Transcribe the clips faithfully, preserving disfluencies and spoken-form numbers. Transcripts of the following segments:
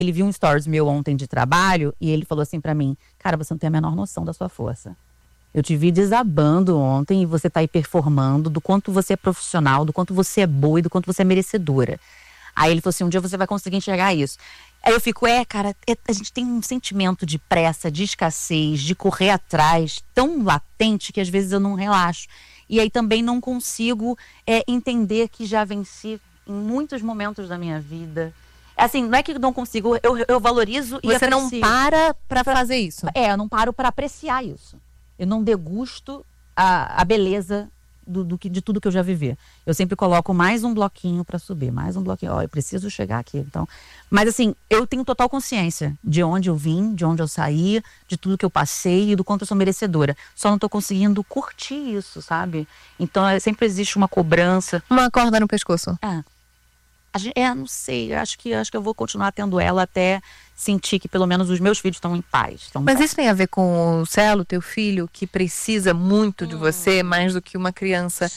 Ele viu um stories meu ontem de trabalho e ele falou assim pra mim: cara, você não tem a menor noção da sua força. Eu te vi desabando ontem e você tá aí performando, do quanto você é profissional, do quanto você é boa e do quanto você é merecedora. Aí ele falou assim: um dia você vai conseguir enxergar isso. Aí eu fico, é, cara, é, a gente tem um sentimento de pressa, de escassez, de correr atrás, tão latente que às vezes eu não relaxo. E aí também não consigo é, entender que já venci em muitos momentos da minha vida. Assim, não é que eu não consigo, eu, eu valorizo e Você aprecio. não para pra fazer isso? É, eu não paro para apreciar isso. Eu não degusto a, a beleza do, do que, de tudo que eu já vivi. Eu sempre coloco mais um bloquinho para subir, mais um bloquinho. Ó, eu preciso chegar aqui. Então, mas assim, eu tenho total consciência de onde eu vim, de onde eu saí, de tudo que eu passei e do quanto eu sou merecedora. Só não tô conseguindo curtir isso, sabe? Então, é, sempre existe uma cobrança. Uma corda no pescoço. É. A gente, é, não sei, acho que, acho que eu vou continuar tendo ela até sentir que pelo menos os meus filhos estão em paz. Estão Mas em paz. isso tem a ver com o Celo, teu filho, que precisa muito de você, mais do que uma criança,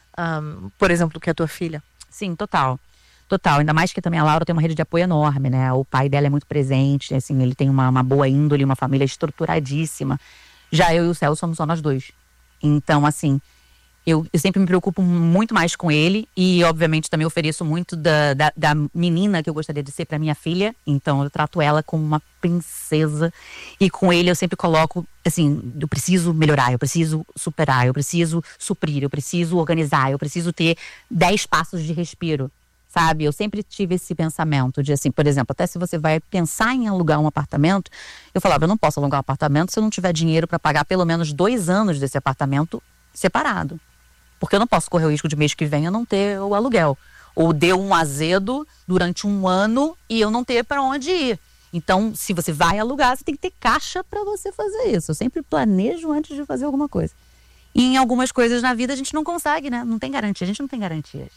um, por exemplo, que é a tua filha? Sim, total. Total, ainda mais que também a Laura tem uma rede de apoio enorme, né? O pai dela é muito presente, assim, ele tem uma, uma boa índole, uma família estruturadíssima. Já eu e o Celo somos só nós dois. Então, assim, Eu, eu sempre me preocupo muito mais com ele e, obviamente, também ofereço muito da, da, da menina que eu gostaria de ser para minha filha. Então, eu trato ela como uma princesa. E com ele, eu sempre coloco, assim, eu preciso melhorar, eu preciso superar, eu preciso suprir, eu preciso organizar, eu preciso ter dez passos de respiro, sabe? Eu sempre tive esse pensamento de, assim, por exemplo, até se você vai pensar em alugar um apartamento, eu falava, eu não posso alugar um apartamento se eu não tiver dinheiro para pagar pelo menos dois anos desse apartamento separado. Porque eu não posso correr o risco de mês que vem eu não ter o aluguel. Ou deu um azedo durante um ano e eu não ter para onde ir. Então, se você vai alugar, você tem que ter caixa para você fazer isso. Eu sempre planejo antes de fazer alguma coisa. E em algumas coisas na vida a gente não consegue, né? Não tem garantia, a gente não tem garantias.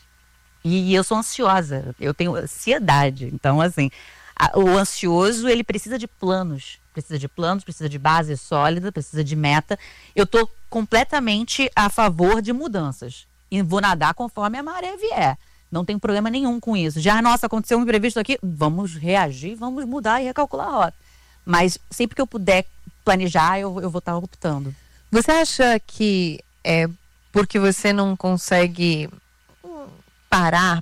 E eu sou ansiosa, eu tenho ansiedade. Então, assim, a, o ansioso, ele precisa de planos. Precisa de planos, precisa de base sólida, precisa de meta. Eu tô completamente a favor de mudanças. E vou nadar conforme a maré vier. Não tem problema nenhum com isso. Já, nossa, aconteceu um imprevisto aqui, vamos reagir, vamos mudar e recalcular a rota. Mas sempre que eu puder planejar, eu, eu vou estar optando. Você acha que é porque você não consegue parar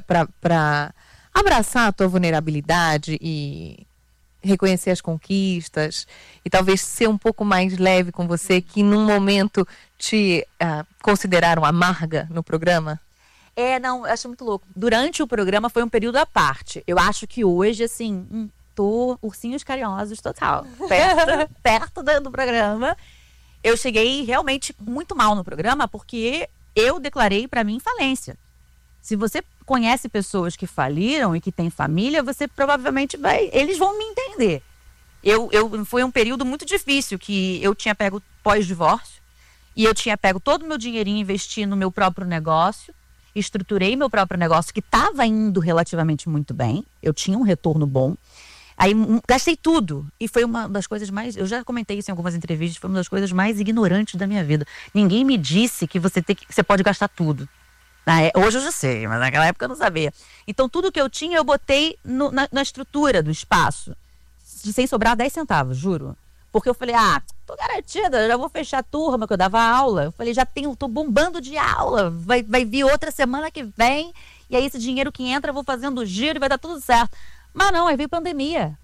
para abraçar a tua vulnerabilidade e reconhecer as conquistas e talvez ser um pouco mais leve com você, que num momento te uh, consideraram amarga no programa? É, não, eu acho muito louco. Durante o programa foi um período à parte. Eu acho que hoje, assim, hum, tô ursinhos carinhosos total. Perto, perto do, do programa. Eu cheguei realmente muito mal no programa porque eu declarei pra mim falência. Se você conhece pessoas que faliram e que têm família, você provavelmente vai... Eles vão me entender. Eu, eu, foi um período muito difícil que eu tinha pego pós-divórcio e eu tinha pego todo o meu dinheirinho e investi no meu próprio negócio, estruturei meu próprio negócio que estava indo relativamente muito bem, eu tinha um retorno bom. Aí um, gastei tudo e foi uma das coisas mais... Eu já comentei isso em algumas entrevistas, foi uma das coisas mais ignorantes da minha vida. Ninguém me disse que você, tem que, que você pode gastar tudo. Hoje eu já sei, mas naquela época eu não sabia. Então tudo que eu tinha eu botei no, na, na estrutura do espaço, sem sobrar dez centavos, juro. Porque eu falei, ah, tô garantida, já vou fechar a turma que eu dava aula. Eu falei, já tenho, tô bombando de aula, vai, vai vir outra semana que vem, e aí esse dinheiro que entra eu vou fazendo giro e vai dar tudo certo. Mas não, aí veio pandemia.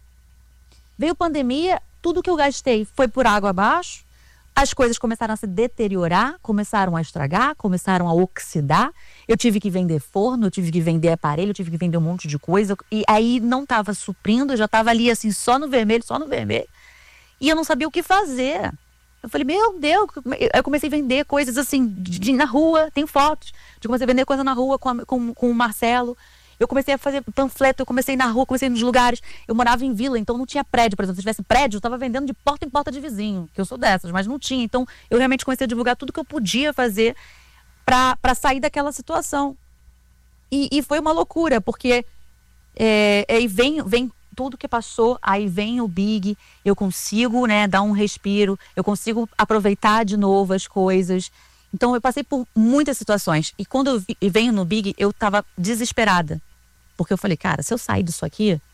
Veio pandemia, tudo que eu gastei foi por água abaixo. As coisas começaram a se deteriorar, começaram a estragar, começaram a oxidar. Eu tive que vender forno, eu tive que vender aparelho, eu tive que vender um monte de coisa. E aí não estava suprindo, eu já estava ali assim, só no vermelho, só no vermelho. E eu não sabia o que fazer. Eu falei, meu Deus, eu comecei a vender coisas assim, de, de, na rua, tem fotos. Eu comecei a vender coisa na rua com, a, com, com o Marcelo. Eu comecei a fazer panfleto, eu comecei na rua, comecei nos lugares. Eu morava em vila, então não tinha prédio, por exemplo. Se tivesse prédio, eu estava vendendo de porta em porta de vizinho, que eu sou dessas, mas não tinha. Então eu realmente comecei a divulgar tudo que eu podia fazer para sair daquela situação. E, e foi uma loucura, porque é, aí vem, vem tudo que passou, aí vem o Big, eu consigo, né, dar um respiro, eu consigo aproveitar de novo as coisas. Então eu passei por muitas situações. E quando eu vi, venho no Big, eu estava desesperada. Porque eu falei, cara, se eu sair disso aqui,